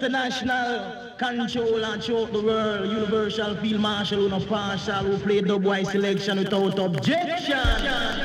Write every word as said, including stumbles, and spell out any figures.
international controller throughout the world, universal field marshal who no partial, who play dub wise selection without objection.